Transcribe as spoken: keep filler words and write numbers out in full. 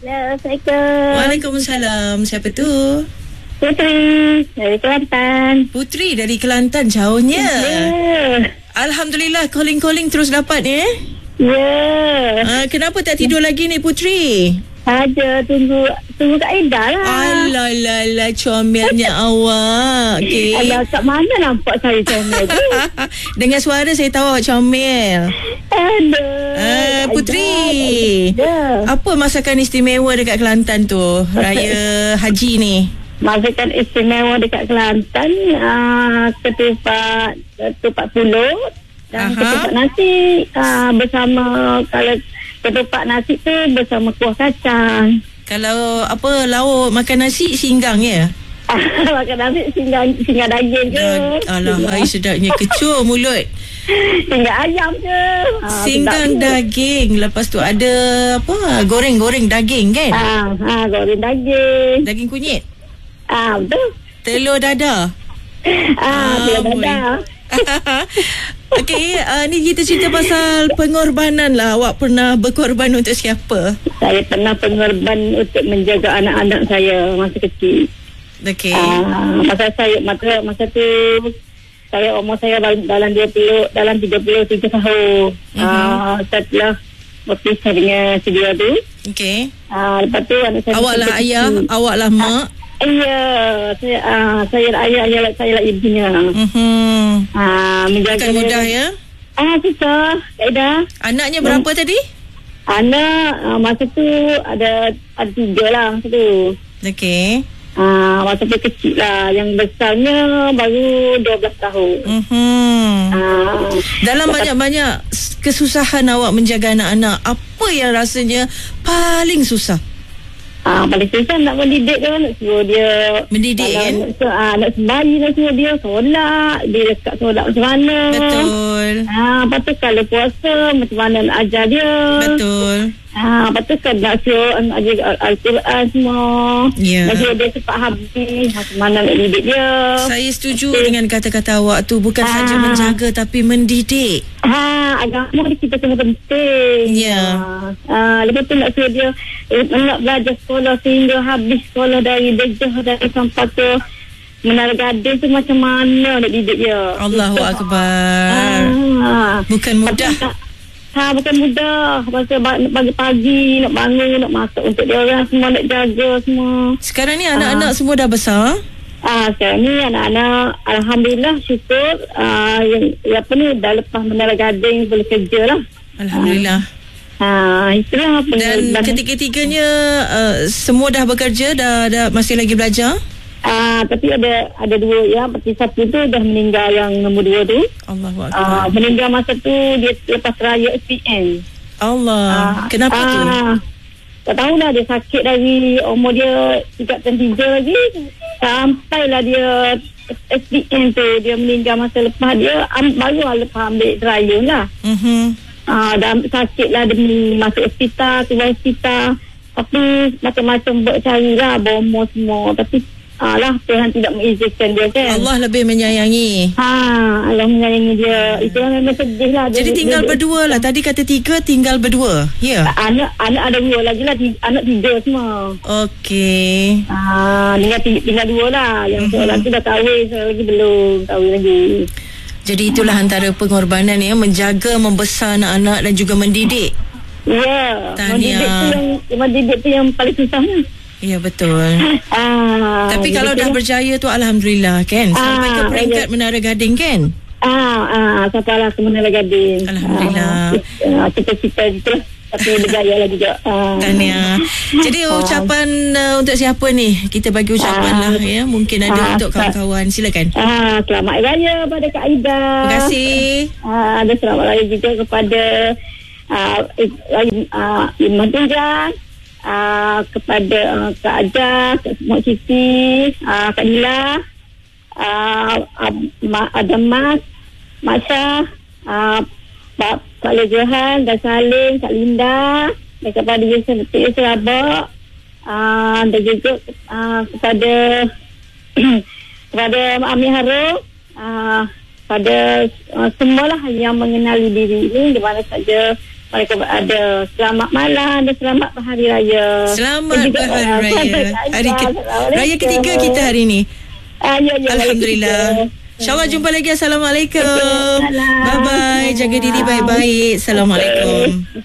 Assalamualaikum. Waalaikumsalam. Siapa tu? Putri dari Kelantan. Putri dari Kelantan, jauhnya. Ya. Alhamdulillah, calling-calling terus dapat ni eh. Ya. Uh, kenapa tak tidur lagi ni Putri? Ada tunggu tunggu Kak Aida lah. Alah lah lah, comelnya awak. Okey. Alah, kat mana nampak saya comel tu? Dengan suara saya tahu awak comel. Aduh. Uh, Putri, Ya. apa masakan istimewa dekat Kelantan tu? Raya Haji ni. Masakan istimewa dekat Kelantan, uh, ketupat ketupat pulut dan Aha. ketupat nasi uh, bersama, kalau ketupat nasi tu bersama kuah kacang. Kalau apa lauk makan nasi singgang ya? Makan nasi singgah, singgah daging ke? Alah, hai sedapnya kecoh mulut. Singgah ayam ke? Ha, Singgang daging. Lepas tu ada apa? Goreng-goreng daging kan? Ha, ha, goreng daging. Daging kunyit. Ah, ha, betul. Telur dadah. Ah, ha, betul dah. Okey, uh, ni kita cerita pasal pengorbanan lah. Awak pernah berkorban untuk siapa? Saya pernah pengorban untuk menjaga anak-anak saya masa kecil. Okey. Ah, masa saya masa masa tu saya umur saya dalam dua puluh dalam tiga puluh tiga tahun. Mhm. Ah, setelah berpisah dengan si dia tu. Okey. Ah, lepas tu anak saya Awak lah ayah, awak lah mak. Iya, saya ah, saya lah ayah, ayah saya lah ibunya. Mhm. Ah, menjaga Bukan mudah ya. Ah, susah. Kaedah. Anaknya berapa hmm. tadi? Anak ah, masa tu ada ada tiga lah masa tu. Okey. Ah, masa tu kecil lah. Yang besarnya baru dua belas tahun. Mhm. Ah, Dalam banyak-banyak kesusahan awak menjaga anak-anak, apa yang rasanya paling susah? Ah, paling susah nak mendidik dia, nak suruh dia Mendidik kalau kan? nak, ah, nak sembahyang, nak suruh dia solat, dia dekat solat macam mana. Betul. Ah, lepas tu kalau puasa macam mana nak ajar dia. Betul. Ah, lepas tu kan nak suruh nak ajar Al- Al-Quran semua. Ya. Nak suruh dia cepat habis, macam mana nak didik dia. Saya setuju dengan kata-kata awak tu. Bukan Ah. saja menjaga tapi mendidik. Ha, agama ni kita kena penting. Ya. Ha, lepas tu nak suruh dia eh, nak belajar sekolah sehingga habis sekolah dari Dejah dari sampai ke Menara Gading tu macam mana nak didik dia. Allahu Itu. Akbar. Ha. Bukan mudah. Ha, bukan mudah. Pasal pagi-pagi nak bangun, nak masak untuk dia orang semua, nak jaga semua. Sekarang ni anak-anak semua dah besar. Ah, sekarang ni anak-anak Alhamdulillah syukur ah, yang, yang apa ni dah lepas Menara Gading boleh kerja lah. Alhamdulillah. Ah, itulah apa. Dan ketiga-tiganya uh, semua dah bekerja, dah, dah masih lagi belajar. Ah, tapi ada ada dua ya, seperti satu tu dah meninggal, yang nombor dua tu. Allahu Akbar. Ah, meninggal masa tu dia lepas raya S P N. Allah. Ah, Kenapa tu? ah, tak tahulah, dia sakit dari umur dia tiga puluh tiga lagi. Sampailah dia S P N tu, dia meninggal masa lepas dia am, baru lepas ambil raya lah. Mhm. Ah, dah sakit lah, dia masuk hospital, keluar hospital. Tapi macam-macam buat carilah, bomo semua. Tapi alah, Tuhan tidak mengizinkan dia kan. Allah lebih menyayangi. Ha, Allah menyayangi dia. Itu yang memang sedih lah. Jadi dia, tinggal dia, berdua lah. Tadi kata tiga, tinggal berdua. Ya. Anak anak ada dua lagi lah, tiga, anak tiga semua. Okey. Ah, tinggal, tinggal dua lah. Yang mm-hmm. seorang tu dah kahwin, seorang lagi belum kahwin lagi. Jadi itulah antara pengorbanan ya, menjaga, membesar anak-anak dan juga mendidik. Ya, Tahniah. mendidik tu yang, mendidik tu yang paling susahnya. Ya, betul. Ah, Tapi kalau dah berjaya tu Alhamdulillah kan. Sampai ke Ah, peringkat ya. Menara Gading kan. Ah, ah, sampailah ke Menara Gading. Alhamdulillah. Ah, cita-cita itulah. Tapi berjaya lah juga. Ah. Tahniah. Jadi ucapan uh, untuk siapa ni? Kita bagi ucapan Ah. lah ya. Mungkin ada Ah, untuk kawan-kawan. Silakan. Ah, selamat Hari Raya pada Kak Aida. Terima kasih. Ah, ada selamat raya juga kepada ah, ah, Iman Tunjang, ah, kepada ah, Kak Aja, Kak Mak Siti, ah, Kak Nila, ah, ah, Mak Adam Mas, Mak Syah, ah, Pak Pak Lejohan dan Salim, Kak Linda, dan kepada Yusuf Yusuf Abak, ah, dan juga ah, kepada kepada Ami Harum, ah, pada uh, semualah yang mengenali diri ini di mana saja mereka ada selamat malam dan selamat berhari raya. Selamat berhari raya. Hari ke, raya ketiga kita hari ni. Ah, ya, ya, Alhamdulillah. InsyaAllah jumpa lagi. Assalamualaikum. Bye-bye. Jaga diri baik-baik. Assalamualaikum.